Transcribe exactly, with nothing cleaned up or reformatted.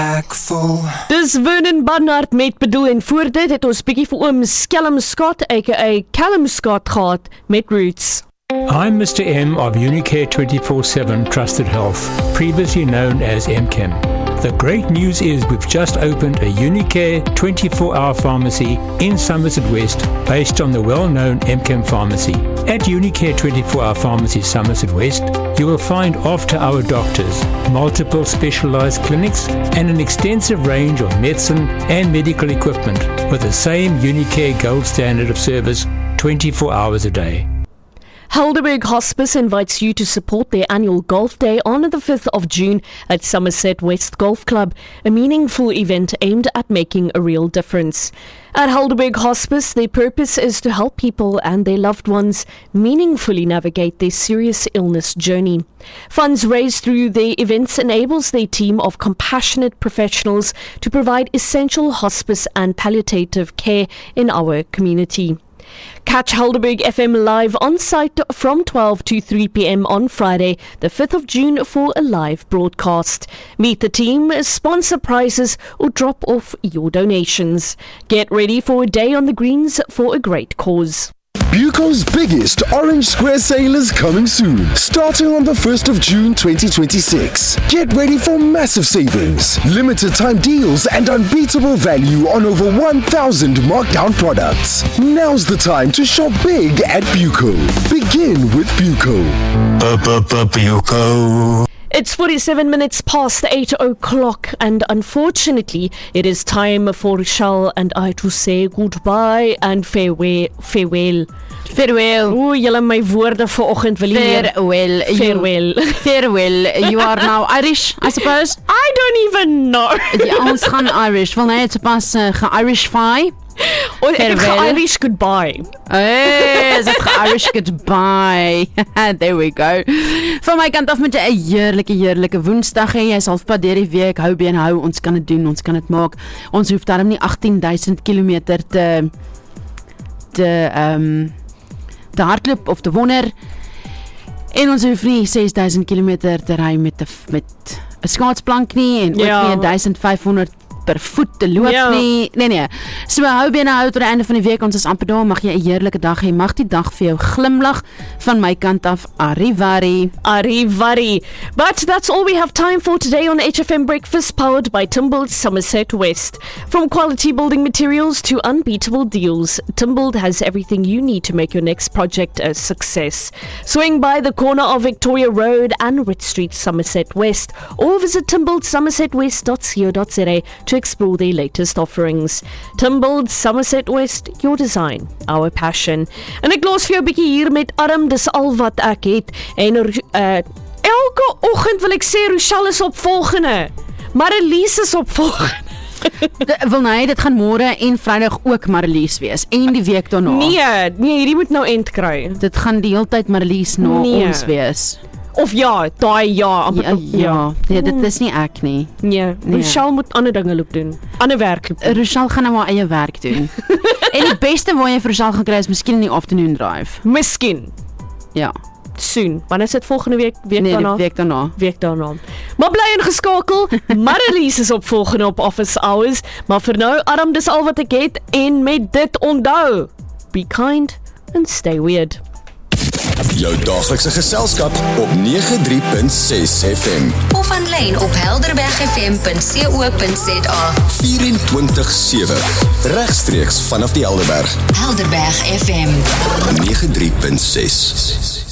Dis Vernon Barnard met bedoel en voor dit het ons bietjie vir oom Skelm Scott aka Callum Scott gehad met Roots. I'm Mister M of Unicare twenty-four seven Trusted Health, previously known as M C H E M. The great news is we've just opened a Unicare twenty-four hour pharmacy in Somerset West based on the well-known M C H E M pharmacy. At Unicare twenty-four hour pharmacy Somerset West, you will find after-hour doctors, multiple specialized clinics, and an extensive range of medicine and medical equipment with the same Unicare gold standard of service twenty-four hours a day. Helderberg Hospice invites you to support their annual Golf Day on the fifth of June at Somerset West Golf Club, a meaningful event aimed at making a real difference. At Helderberg Hospice, their purpose is to help people and their loved ones meaningfully navigate their serious illness journey. Funds raised through the events enables their team of compassionate professionals to provide essential hospice and palliative care in our community. Catch Helderberg F M live on site from twelve to three p.m. on Friday, the fifth of June for a live broadcast. Meet the team, sponsor prizes or drop off your donations. Get ready for a day on the greens for a great cause. Buco's biggest Orange Square sale is coming soon, starting on the first of June twenty twenty-six. Get ready for massive savings, limited time deals and unbeatable value on over one thousand markdown products. Now's the time to shop big at Buco. Begin with Buco. Buco. It's forty-seven minutes past eight o'clock and unfortunately it is time for Rochelle and I to say goodbye and farewell. Farewell. Farewell. O, julle my woorde vanoggend wil nie. Farewell. Farewell. You, farewell. You are now Irish, I suppose? I don't even know. Ja, ons gaan Irish. Wel nee, het pas uh, ge-Irish-fy. Or Irish goodbye. Hey, is het Irish goodbye? There we go. Van my kant af met 'n heerlike heerlike Woensdag en jy's halfpad deur die week. Hou been hou, ons kan dit doen, ons kan dit maak. Ons hoef darm nie agttien duisend kilometer te te ehm um, te hardloop of te wonder. En ons hoef nie ses duisend kilometer te ry met 'n met 'n skaatsplank nie en ook ja. nie duisend vyfhonderd per voet te loop ja. nie. Nee nee. So hou bene hou tot die einde van die week. Ons is amper daar. Mag jy 'n heerlike dag hê. Mag die dag vir jou glimlag van my kant af. Arrivari. Arrivari. But that's all we have time for today on H F M Breakfast, powered by Timbold Somerset West. From quality building materials to unbeatable deals, Timbold has everything you need to make your next project a success. Swing by the corner of Victoria Road and Ritz Street, Somerset West, or visit timbold somerset west dot co dot za to explore their latest offerings. Timbold Somerset West, your design, our passion. En ek los vir jou 'n bietjie hier met Arm, dis al wat ek het. En uh, elke oggend wil ek sê Rochelle is op volgende. Marlies is op volgende. Wil nee, dit gaan môre en Vrydag ook Marlies wees en die week daarna. Nee, nee, hierdie moet nou end kry. Dit gaan die hele tyd Marlies na nee. ons wees. Of ja, daai ja, amper ja, ja. Nee, dit is nie ek nie. Nee, nee. Rochelle moet ander dinge loop doen. Ander werk loop doen. Rochelle gaan nou haar eie werk doen. En die beste waar jy vir Rochelle gaan kry is miskien in die afternoon drive. Miskien. Ja. Soon. Wanneer is dit volgende week? Week nee, daarna? week daarna. Week daarna. Maar bly ingeskakel. Marlies is op volgende op Office Hours. Maar vir nou, Adam, dis al wat ek het. En met dit onthou. Be kind and stay weird. Jou daaglikse geselskap op nege drie punt ses F M. Of aanlyn op helderberg f m punt co punt za. vyf sewe. Regstreeks vanaf die Helderberg. Helderberg F M nege drie punt ses.